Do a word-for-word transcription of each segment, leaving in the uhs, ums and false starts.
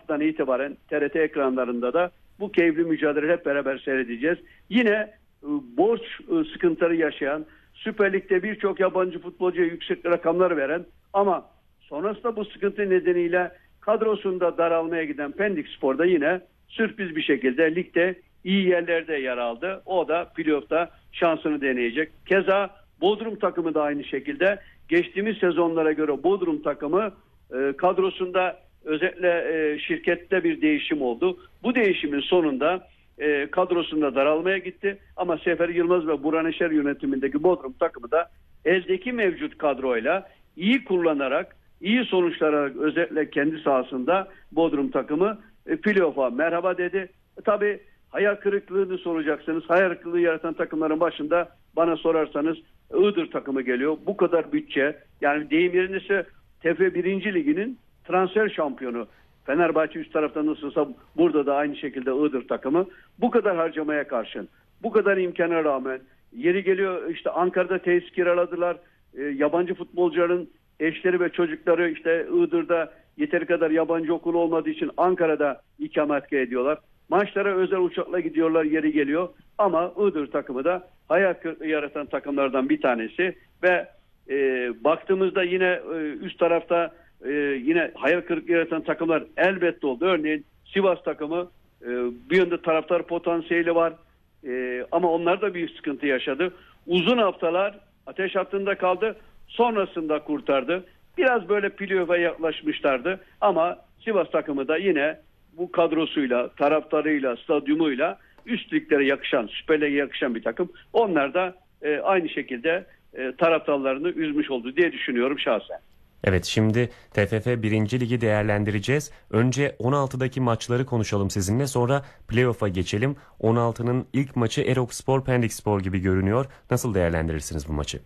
haftadan itibaren T R T ekranlarında da bu keyifli mücadeleyi hep beraber seyredeceğiz. Yine e, borç e, sıkıntıları yaşayan, Süper Lig'de birçok yabancı futbolcuya yüksek rakamlar veren ama sonrasında bu sıkıntı nedeniyle kadrosunda daralmaya giden Pendik Spor'da yine sürpriz bir şekilde ligde iyi yerlerde yer aldı. O da playoff'ta şansını deneyecek. Keza Bodrum takımı da aynı şekilde geçtiğimiz sezonlara göre Bodrum takımı e, kadrosunda özellikle e, şirkette bir değişim oldu. Bu değişimin sonunda e, kadrosunda daralmaya gitti. Ama Sefer Yılmaz ve Burhan Eşer yönetimindeki Bodrum takımı da eldeki mevcut kadroyla iyi kullanarak, iyi sonuçlara özellikle kendi sahasında Bodrum takımı e, playoff'a merhaba dedi. E, tabii hayal kırıklığını soracaksınız. Hayal kırıklığı yaratan takımların başında bana sorarsanız Iğdır takımı geliyor. Bu kadar bütçe, yani deyim yerindeyse T F birinci Ligi'nin transfer şampiyonu. Fenerbahçe üst tarafta nasılsa burada da aynı şekilde Iğdır takımı. Bu kadar harcamaya karşın, bu kadar imkana rağmen yeri geliyor işte Ankara'da tesis kiraladılar. E, yabancı futbolcuların eşleri ve çocukları işte Iğdır'da yeteri kadar yabancı okulu olmadığı için Ankara'da ikamet ediyorlar. Maçlara özel uçakla gidiyorlar, yeri geliyor. Ama Iğdır takımı da hayal kırıklığı yaratan takımlardan bir tanesi ve e, baktığımızda yine e, üst tarafta e, yine hayal kırıklığı yaratan takımlar elbette oldu. Örneğin Sivas takımı e, bir yönde taraftar potansiyeli var e, ama onlar da bir sıkıntı yaşadı. Uzun haftalar ateş hattında kaldı. Sonrasında kurtardı. Biraz böyle playoff'a yaklaşmışlardı ama Sivas takımı da yine bu kadrosuyla, taraftarıyla, stadyumuyla üst liglere yakışan, Süper Lig'e yakışan bir takım. Onlar da e, aynı şekilde e, taraftarlarını üzmüş oldu diye düşünüyorum şahsen. Evet, şimdi T F F birinci Ligi değerlendireceğiz. Önce on altıdaki maçları konuşalım sizinle, sonra playoff'a geçelim. on altının ilk maçı Erokspor Pendik Spor gibi görünüyor. Nasıl değerlendirirsiniz bu maçı?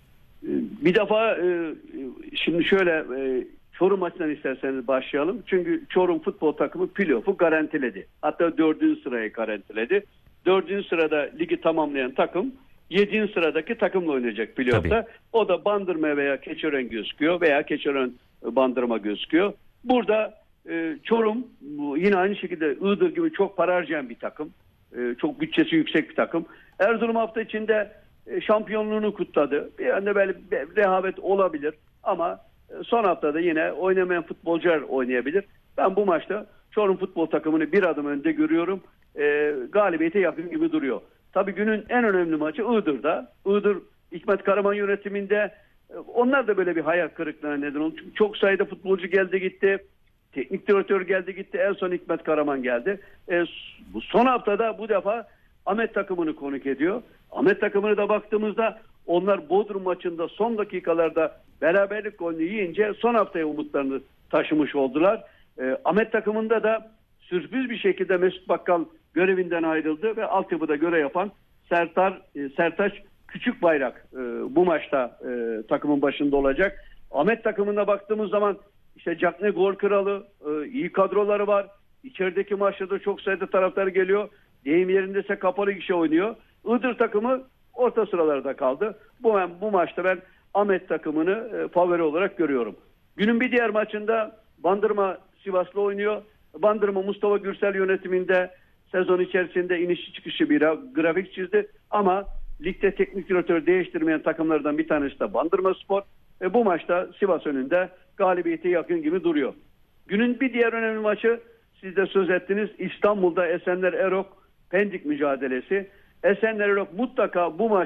Bir defa e, şimdi şöyle e, Çorum maçından isterseniz başlayalım. Çünkü Çorum futbol takımı playoff'u garantiledi. Hatta dördüncü sırayı garantiledi. Dördüncü sırada ligi tamamlayan takım yedinci sıradaki takımla oynayacak playoff'ta. Tabii. O da Bandırma veya Keçiören gözüküyor veya Keçiören Bandırma gözüküyor. Burada e, Çorum yine aynı şekilde Iğdır gibi çok para harcayan bir takım. E, çok bütçesi yüksek bir takım. Erzurum hafta içinde e, şampiyonluğunu kutladı. Bir anda böyle bir rehavet olabilir ama son haftada yine oynamayan futbolcular oynayabilir. Ben bu maçta Çorum futbol takımını bir adım önde görüyorum. E, galibiyete yakın gibi duruyor. Tabii günün en önemli maçı Iğdır'da. Iğdır Hikmet Karaman yönetiminde e, onlar da böyle bir hayal kırıklığına neden oldu. Çünkü çok sayıda futbolcu geldi gitti. Teknik direktör geldi gitti. En son Hikmet Karaman geldi. E, bu son haftada bu defa Ahmet takımını konuk ediyor. Ahmet takımını da baktığımızda onlar Bodrum maçında son dakikalarda beraberlik golünü yiyince son haftaya umutlarını taşımış oldular. E, Ahmet takımında da sürpriz bir şekilde Mesut Bakkal görevinden ayrıldı ve altyapıda görev yapan Sertar, e, Sertaç Küçükbayrak e, bu maçta e, takımın başında olacak. Ahmet takımına baktığımız zaman işte Cakne gol kralı, e, iyi kadroları var. İçerideki maçlarda çok sayıda taraftar geliyor. Deyim yerindeyse kapalı gişe oynuyor. Iğdır takımı orta sıralarda kaldı. Bu, bu maçta ben Ahmet takımını e, favori olarak görüyorum. Günün bir diğer maçında Bandırma Sivas'la oynuyor. Bandırma Mustafa Gürsel yönetiminde sezon içerisinde inişi çıkışı bir grafik çizdi. Ama ligde teknik direktörü değiştirmeyen takımlardan bir tanesi de Bandırma Spor. E, bu maçta Sivas önünde galibiyete yakın gibi duruyor. Günün bir diğer önemli maçı siz de söz ettiniz. İstanbul'da Esenler Erok Pendik mücadelesi. Esenler Erok mutlaka bu maç.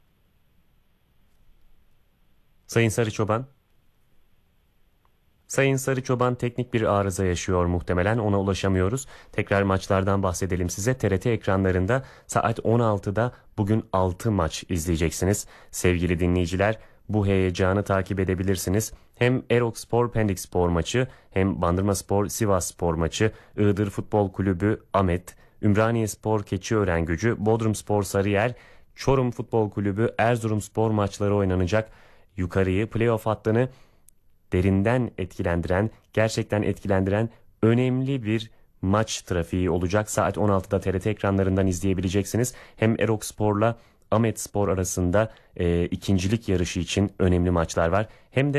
Sayın Sarıçoban. Sayın Sarıçoban teknik bir arıza yaşıyor muhtemelen, ona ulaşamıyoruz. Tekrar maçlardan bahsedelim size. T R T ekranlarında saat on altıda bugün altı maç izleyeceksiniz. Sevgili dinleyiciler, bu heyecanı takip edebilirsiniz. Hem Erokspor Pendik Spor maçı, hem Bandırmaspor Sivas Spor maçı, Iğdır Futbol Kulübü Ahmet, Ümraniyespor Keçiören-Gücü, Bodrumspor Sarıyer, Çorum Futbol Kulübü Erzurumspor maçları oynanacak. Yukarıyı, playoff hattını derinden etkilendiren, gerçekten etkilendiren önemli bir maç trafiği olacak. Saat on altıda T R T ekranlarından izleyebileceksiniz. Hem Erokspor'la Ahmetspor arasında e, ikincilik yarışı için önemli maçlar var. Hem de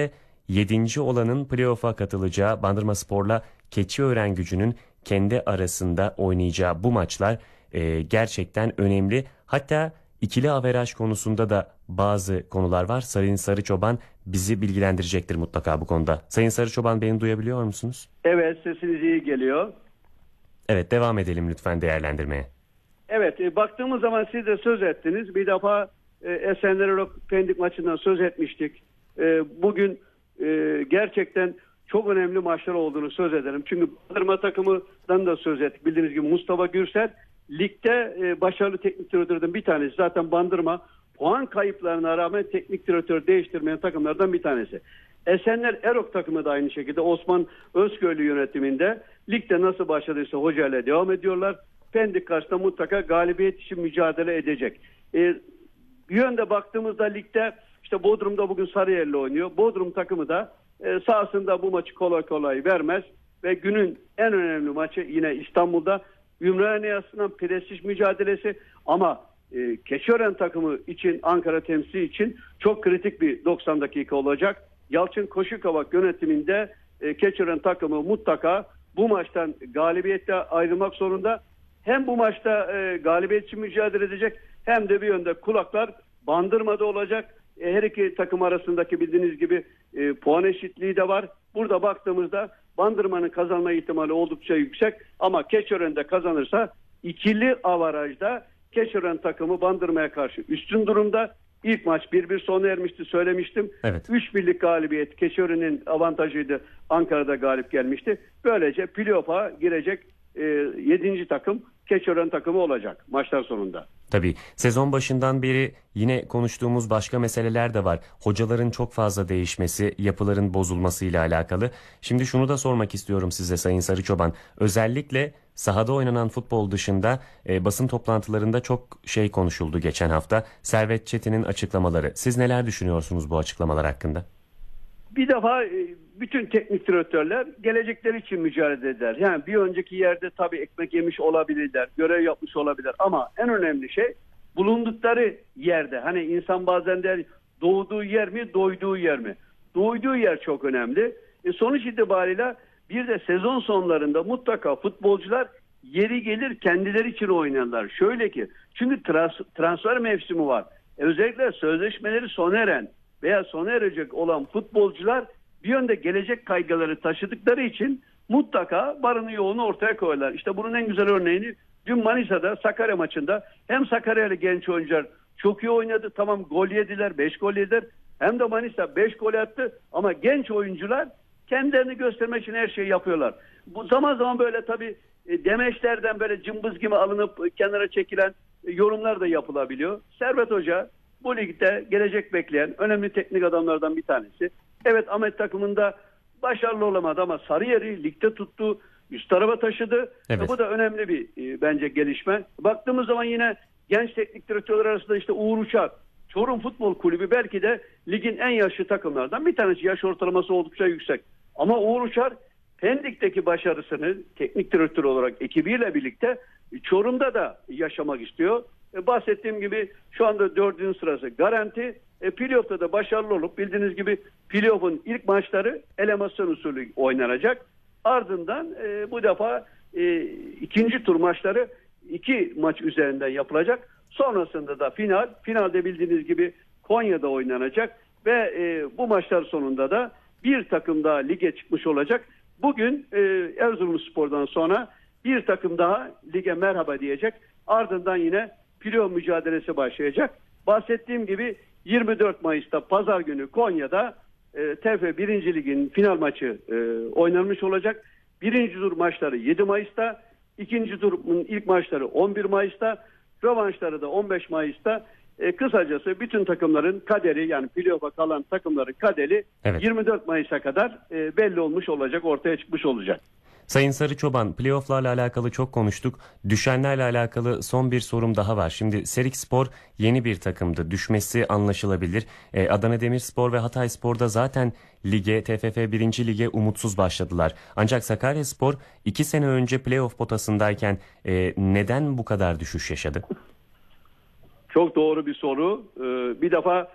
yedinci olanın playoff'a katılacağı Bandırmaspor'la Keçiörengyücü'nün kendi arasında oynayacağı bu maçlar e, gerçekten önemli. Hatta ikili averaj konusunda da bazı konular var. Sayın Sarıçoban bizi bilgilendirecektir mutlaka bu konuda. Sayın Sarıçoban, beni duyabiliyor musunuz? Evet, sesiniz iyi geliyor. Evet, devam edelim lütfen değerlendirmeye. Evet, e, baktığımız zaman siz de söz ettiniz. Bir defa e, Esenler Erok Pendik maçından söz etmiştik. E, bugün e, gerçekten çok önemli maçlar olduğunu söz ederim. Çünkü Bandırma takımından da söz ettik. Bildiğiniz gibi Mustafa Gürsel ligde e, başarılı teknik direktörlerden bir tanesi. Zaten Bandırma puan kayıplarına rağmen teknik direktör değiştirmeyen takımlardan bir tanesi. Esenler Erok takımı da aynı şekilde Osman Özköylü yönetiminde ligde nasıl başladıysa hocayla devam ediyorlar. Pendik karşısında mutlaka galibiyet için mücadele edecek. Ee, bir yönde baktığımızda ligde işte Bodrum'da bugün Sarıyer'le oynuyor. Bodrum takımı da e, sahasında bu maçı kolay kolay vermez. Ve günün en önemli maçı yine İstanbul'da Ümraniye Aslı'nın prestij mücadelesi. Ama e, Keçiören takımı için, Ankara temsili için çok kritik bir doksan dakika olacak. Yalçın Koşukavak yönetiminde e, Keçiören takımı mutlaka bu maçtan galibiyetle ayrılmak zorunda. Hem bu maçta e, galibiyet için mücadele edecek, hem de bir yönde kulaklar Bandırma'da olacak. E, her iki takım arasındaki bildiğiniz gibi e, puan eşitliği de var. Burada baktığımızda Bandırma'nın kazanma ihtimali oldukça yüksek. Ama Keçiören'de kazanırsa ikili avarajda Keçiören takımı Bandırma'ya karşı üstün durumda. İlk maç bir bir sona ermişti, söylemiştim. Evet. üç birlik galibiyet Keçiören'in avantajıydı. Ankara'da galip gelmişti. Böylece playoff'a girecek e, yedinci takım Keçiören takımı olacak maçlar sonunda. Tabii sezon başından beri yine konuştuğumuz başka meseleler de var. Hocaların çok fazla değişmesi, yapıların bozulmasıyla alakalı. Şimdi şunu da sormak istiyorum size Sayın Sarıçoban. Özellikle sahada oynanan futbol dışında e, basın toplantılarında çok şey konuşuldu geçen hafta. Servet Çetin'in açıklamaları. Siz neler düşünüyorsunuz bu açıklamalar hakkında? Bir defa bütün teknik direktörler gelecekleri için mücadele eder. Yani bir önceki yerde tabii ekmek yemiş olabilirler, görev yapmış olabilirler. Ama en önemli şey bulundukları yerde. Hani insan bazen der doğduğu yer mi, doyduğu yer mi? Doyduğu yer çok önemli. E sonuç itibariyle bir de sezon sonlarında mutlaka futbolcular yeri gelir kendileri için oynarlar. Şöyle ki, çünkü trans, transfer mevsimi var. E özellikle sözleşmeleri sona eren veya sona erecek olan futbolcular bir yönde gelecek kaygıları taşıdıkları için mutlaka barını yoğunu ortaya koyarlar. İşte bunun en güzel örneğini dün Manisa'da Sakarya maçında hem Sakaryalı genç oyuncular çok iyi oynadı. Tamam, gol yediler, beş gol yediler. Hem de Manisa beş gol attı ama genç oyuncular kendilerini göstermek için her şeyi yapıyorlar. Bu zaman zaman böyle tabii demeçlerden böyle cımbız gibi alınıp kenara çekilen yorumlar da yapılabiliyor. Servet Hoca bu ligde gelecek bekleyen önemli teknik adamlardan bir tanesi. Evet, Ahmet takımında başarılı olamadı ama Sarıyer'i ligde tuttu, üst tarafa taşıdı. Evet. Bu da önemli bir e, bence gelişme. Baktığımız zaman yine genç teknik direktörler arasında işte Uğur Uçar, Çorum Futbol Kulübü belki de ligin en yaşlı takımlardan bir tanesi. Yaş ortalaması oldukça yüksek. Ama Uğur Uçar Pendik'teki başarısını teknik direktör olarak ekibiyle birlikte Çorum'da da yaşamak istiyor. E, bahsettiğim gibi şu anda dördüncü sırası garanti. E, playoff'ta da başarılı olup bildiğiniz gibi playoff'un ilk maçları elemasyon usulü oynanacak. Ardından e, bu defa e, ikinci tur maçları iki maç üzerinden yapılacak. Sonrasında da final. Finalde bildiğiniz gibi Konya'da oynanacak ve e, bu maçlar sonunda da bir takım daha lige çıkmış olacak. Bugün e, Erzurumspor'dan sonra bir takım daha lige merhaba diyecek. Ardından yine playoff mücadelesi başlayacak. Bahsettiğim gibi yirmi dört Mayıs'ta Pazar günü Konya'da e, T F birinci Lig'in final maçı e, oynanmış olacak. Birinci tur maçları yedi Mayıs'ta, ikinci turun ilk maçları on bir Mayıs'ta, rövanşları da on beş Mayıs'ta. E, kısacası bütün takımların kaderi, yani playoff'a kalan takımların kaderi evet. yirmi dört Mayıs'a kadar e, belli olmuş olacak, ortaya çıkmış olacak. Sayın Sarıçoban, playoff'larla alakalı çok konuştuk. Düşenlerle alakalı son bir sorum daha var. Şimdi Serikspor yeni bir takımdı. Düşmesi anlaşılabilir. Ee, Adana Demirspor ve Hatayspor da zaten lige, T F F birinci Lig'e umutsuz başladılar. Ancak Sakaryaspor iki sene önce playoff potasındayken e, neden bu kadar düşüş yaşadı? Çok doğru bir soru. Ee, bir defa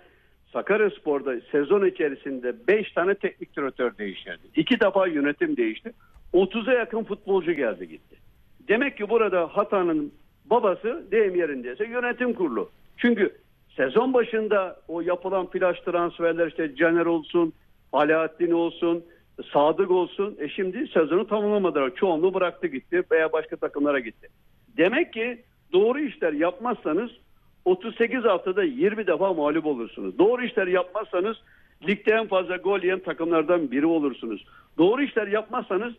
Sakaryaspor'da sezon içerisinde beş tane teknik direktör değiştirdi. iki defa yönetim değişti. otuza yakın futbolcu geldi gitti. Demek ki burada hatanın babası deyim yerindeyse yönetim kurulu. Çünkü sezon başında o yapılan flash transferler, işte Caner olsun, Alaaddin olsun, Sadık olsun. E şimdi sezonu tamamlamadılar. Çoğunluğu bıraktı gitti veya başka takımlara gitti. Demek ki doğru işler yapmazsanız otuz sekiz haftada yirmi defa mağlup olursunuz. Doğru işler yapmazsanız ligde en fazla gol yiyen takımlardan biri olursunuz. Doğru işler yapmazsanız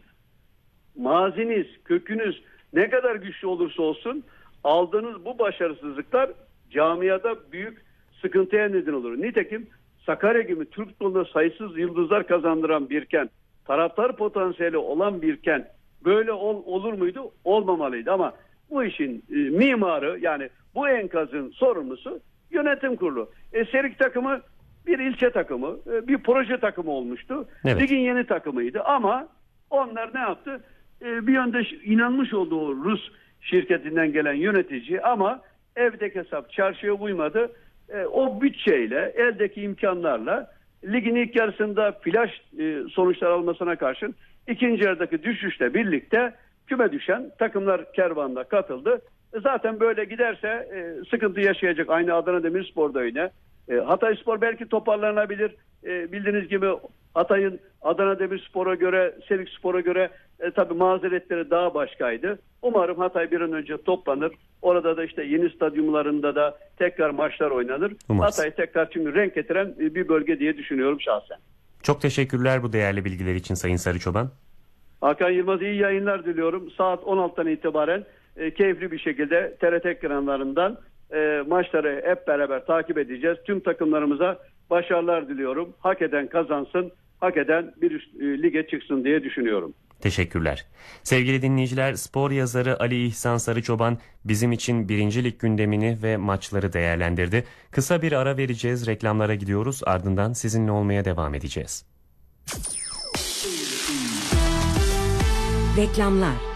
maziniz, kökünüz ne kadar güçlü olursa olsun aldığınız bu başarısızlıklar camiada büyük sıkıntıya neden olur. Nitekim Sakarya gibi Türk futbolunda sayısız yıldızlar kazandıran bir kent, taraftar potansiyeli olan bir kent böyle ol, olur muydu? Olmamalıydı ama bu işin e, mimarı, yani bu enkazın sorumlusu yönetim kurulu. E, Serik takımı bir ilçe takımı, e, bir proje takımı olmuştu. Evet. Ligin yeni takımıydı ama onlar ne yaptı? E, bir yönde inanmış olduğu Rus şirketinden gelen yönetici ama evdeki hesap çarşıya uymadı. E, o bütçeyle, eldeki imkanlarla ligin ilk yarısında flash e, sonuçlar almasına karşın ikinci yarıdaki düşüşle birlikte küme düşen takımlar kervanına katıldı. E, zaten böyle giderse e, sıkıntı yaşayacak. Aynı Adana Demirspor'da öyle. E, Hatayspor belki toparlanabilir. E, bildiğiniz gibi Hatay'ın Adana Demirspor'a göre, Selikspor'a göre e, tabii mazeretleri daha başkaydı. Umarım Hatay bir an önce toplanır. Orada da işte yeni stadyumlarında da tekrar maçlar oynanır. Umarız. Hatay tekrar çünkü renk getiren e, bir bölge diye düşünüyorum şahsen. Çok teşekkürler bu değerli bilgiler için Sayın Sarıçoban. Hakan Yılmaz, iyi yayınlar diliyorum. Saat on altıdan itibaren e, keyifli bir şekilde T R T ekranlarından e, maçları hep beraber takip edeceğiz. Tüm takımlarımıza başarılar diliyorum. Hak eden kazansın, hak eden bir üst, e, lige çıksın diye düşünüyorum. Teşekkürler. Sevgili dinleyiciler, spor yazarı Ali İhsan Sarıçoban bizim için birinci lig gündemini ve maçları değerlendirdi. Kısa bir ara vereceğiz, reklamlara gidiyoruz, ardından sizinle olmaya devam edeceğiz. Reklamlar.